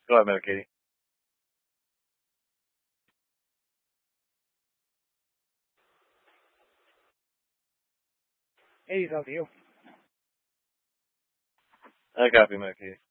Go ahead, Mary Katie. Hey, it's up to you. I copy, Mary Katie.